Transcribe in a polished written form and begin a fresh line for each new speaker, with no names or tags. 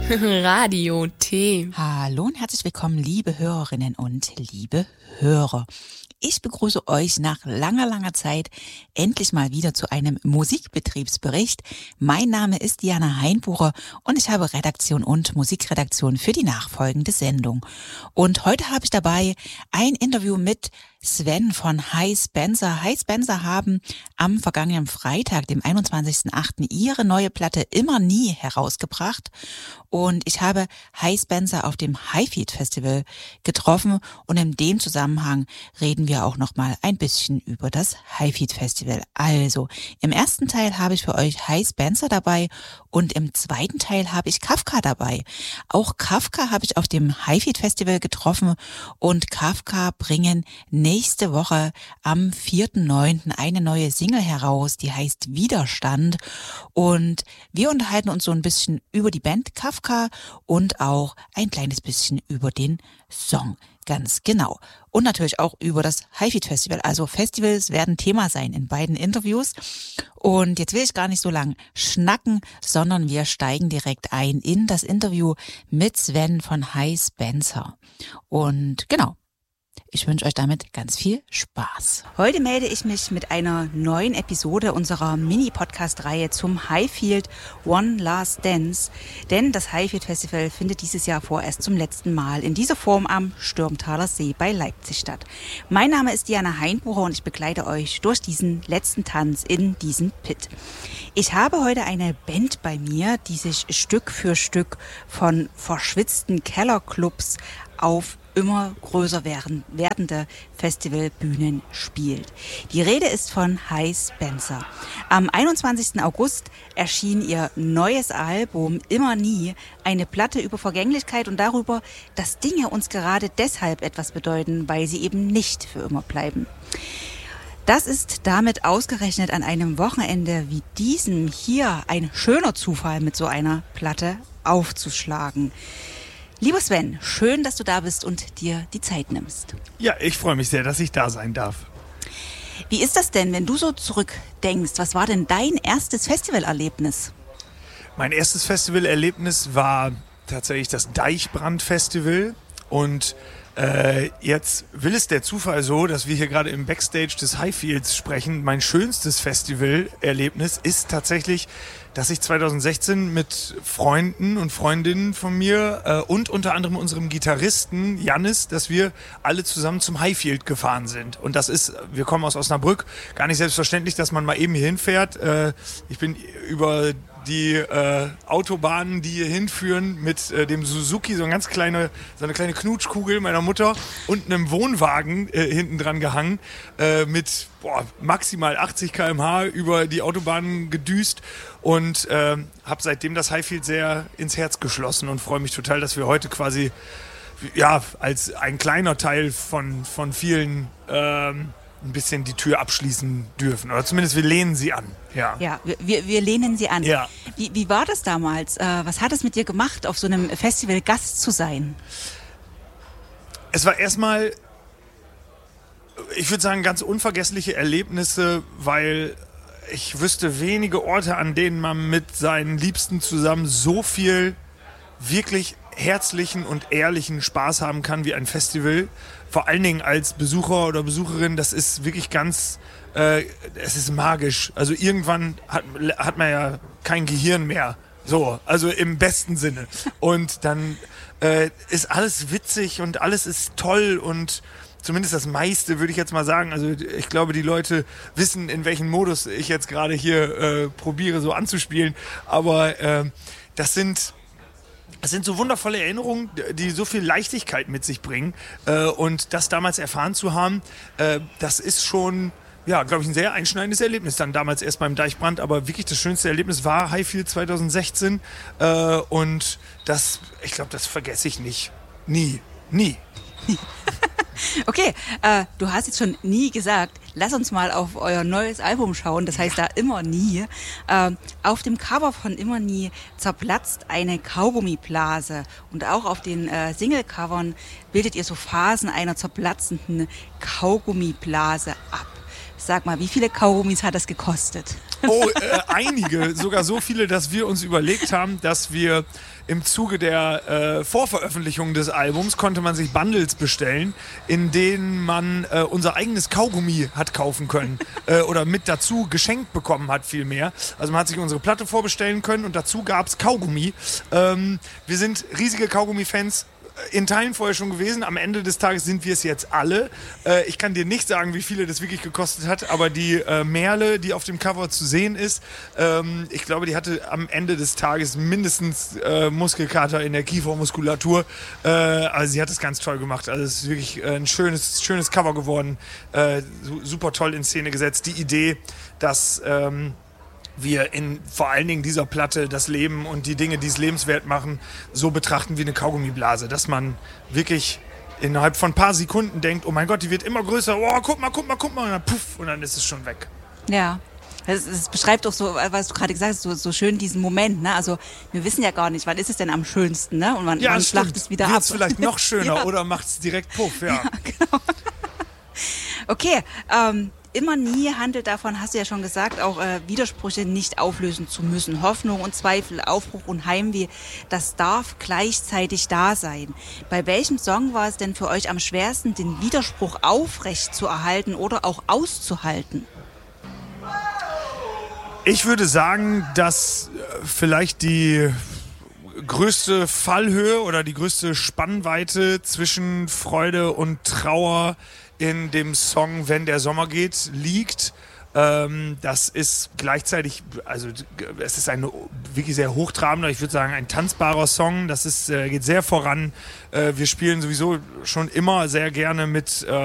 Radio T.
Hallo und herzlich willkommen, liebe Hörerinnen und liebe Hörer. Ich begrüße euch nach langer Zeit endlich mal wieder zu einem Musikbetriebsbericht. Mein Name ist Diana Heinbucher und ich habe Redaktion und Musikredaktion für die nachfolgende Sendung. Und heute habe ich dabei ein Interview mit Sven von Hi Spencer. Hi Spencer haben am vergangenen Freitag, dem 21.08. ihre neue Platte Immer Nie herausgebracht. Und ich habe Hi Spencer auf dem Highfield Festival getroffen und in dem Zusammenhang reden wir auch noch mal ein bisschen über das Highfield Festival. Also, im ersten Teil habe ich für euch Hi Spencer dabei und im zweiten Teil habe ich Kafka dabei. Auch Kafka habe ich auf dem Highfield Festival getroffen und Kafka bringen nächste Woche am 4.9. eine neue Single heraus, die heißt Widerstand. Und wir unterhalten uns so ein bisschen über die Band Kafka und auch ein kleines bisschen über den Song. Ganz genau. Und natürlich auch über das Highfield Festival. Also Festivals werden Thema sein in beiden Interviews. Und jetzt will ich gar nicht so lang schnacken, sondern wir steigen direkt ein in das Interview mit Sven von Hi Spencer. Und genau. Ich wünsche euch damit ganz viel Spaß. Heute melde ich mich mit einer neuen Episode unserer Mini-Podcast-Reihe zum Highfield One Last Dance. Denn das Highfield Festival findet dieses Jahr vorerst zum letzten Mal in dieser Form am Stürmtaler See bei Leipzig statt. Mein Name ist Diana Heinbucher und ich begleite euch durch diesen letzten Tanz in diesen Pit. Ich habe heute eine Band bei mir, die sich Stück für Stück von verschwitzten Kellerclubs auf immer größer werdende Festivalbühnen spielt. Die Rede ist von Hi Spencer. Am 21. August erschien ihr neues Album Immer Nie, eine Platte über Vergänglichkeit und darüber, dass Dinge uns gerade deshalb etwas bedeuten, weil sie eben nicht für immer bleiben. Das ist damit ausgerechnet an einem Wochenende wie diesem hier ein schöner Zufall, mit so einer Platte aufzuschlagen. Lieber Sven, schön, dass du da bist und dir die Zeit nimmst.
Ja, ich freue mich sehr, dass ich da sein darf.
Wie ist das denn, wenn du so zurückdenkst? Was war denn dein erstes Festivalerlebnis?
Mein erstes Festivalerlebnis war tatsächlich das Deichbrand-Festival. Und jetzt will es der Zufall so, dass wir hier gerade im Backstage des Highfields sprechen. Mein schönstes Festivalerlebnis ist tatsächlich, dass ich 2016 mit Freunden und Freundinnen von mir und unter anderem unserem Gitarristen Jannis, dass wir alle zusammen zum Highfield gefahren sind. Und das ist, wir kommen aus Osnabrück, gar nicht selbstverständlich, dass man mal eben hier hinfährt. Ich bin über die Autobahnen, die hier hinführen, mit dem Suzuki, so eine kleine Knutschkugel meiner Mutter und einem Wohnwagen hinten dran gehangen, mit maximal 80 km/h über die Autobahnen gedüst und habe seitdem das Highfield sehr ins Herz geschlossen und freue mich total, dass wir heute quasi als ein kleiner Teil von vielen ein bisschen die Tür abschließen dürfen. Oder zumindest wir lehnen sie an.
Ja, wir lehnen sie an.
Ja.
Wie war das damals? Was hat es mit dir gemacht, auf so einem Festival Gast zu sein?
Es war erstmal, ich würde sagen, ganz unvergessliche Erlebnisse, weil ich wüsste wenige Orte, an denen man mit seinen Liebsten zusammen so viel wirklich herzlichen und ehrlichen Spaß haben kann wie ein Festival. Vor allen Dingen als Besucher oder Besucherin, das ist wirklich ganz, es ist magisch. Also irgendwann hat man ja kein Gehirn mehr. So, also im besten Sinne. Und dann ist alles witzig und alles ist toll und zumindest das meiste, würde ich jetzt mal sagen. Also ich glaube, die Leute wissen, in welchem Modus ich jetzt gerade hier probiere so anzuspielen. Aber das sind so wundervolle Erinnerungen, die so viel Leichtigkeit mit sich bringen. Und das damals erfahren zu haben, das ist schon, glaube ich, ein sehr einschneidendes Erlebnis. Dann damals erst beim Deichbrand, aber wirklich das schönste Erlebnis war Highfield 2016. Und ich glaube, das vergesse ich nicht. Nie.
Okay, du hast jetzt schon nie gesagt, lass uns mal auf euer neues Album schauen, das heißt da Immer Nie. Auf dem Cover von Immer Nie zerplatzt eine Kaugummiblase und auch auf den Single-Covern bildet ihr so Phasen einer zerplatzenden Kaugummiblase ab. Sag mal, wie viele Kaugummis hat das gekostet?
Oh, einige, sogar so viele, dass wir uns überlegt haben, dass wir im Zuge der Vorveröffentlichung des Albums konnte man sich Bundles bestellen, in denen man unser eigenes Kaugummi hat kaufen können oder mit dazu geschenkt bekommen hat vielmehr. Also man hat sich unsere Platte vorbestellen können und dazu gab es Kaugummi. Wir sind riesige Kaugummi-Fans. In Teilen vorher schon gewesen. Am Ende des Tages sind wir es jetzt alle. Ich kann dir nicht sagen, wie viele das wirklich gekostet hat, aber die Merle, die auf dem Cover zu sehen ist, ich glaube, die hatte am Ende des Tages mindestens Muskelkater in der Kiefermuskulatur. Also sie hat es ganz toll gemacht. Also es ist wirklich ein schönes Cover geworden. Super toll in Szene gesetzt. Die Idee, dass wir in vor allen Dingen dieser Platte das Leben und die Dinge, die es lebenswert machen, so betrachten wie eine Kaugummiblase. Dass man wirklich innerhalb von ein paar Sekunden denkt, oh mein Gott, die wird immer größer, oh, guck mal, und dann puff, und dann ist es schon weg.
Ja, es beschreibt doch so, was du gerade gesagt hast, so schön diesen Moment. Ne? Also wir wissen ja gar nicht, wann ist es denn am schönsten, ne? Und wann flacht es wieder ab.
Wird's vielleicht noch schöner oder macht es direkt puff, ja.
Genau. Okay, immer nie handelt davon, hast du ja schon gesagt, auch Widersprüche nicht auflösen zu müssen. Hoffnung und Zweifel, Aufbruch und Heimweh, das darf gleichzeitig da sein. Bei welchem Song war es denn für euch am schwersten, den Widerspruch aufrecht zu erhalten oder auch auszuhalten?
Ich würde sagen, dass vielleicht die größte Fallhöhe oder die größte Spannweite zwischen Freude und Trauer in dem Song Wenn der Sommer geht liegt. Das ist gleichzeitig, also es ist ein wirklich sehr hochtrabender, ich würde sagen ein tanzbarer Song. Das ist, geht sehr voran. Wir spielen sowieso schon immer sehr gerne mit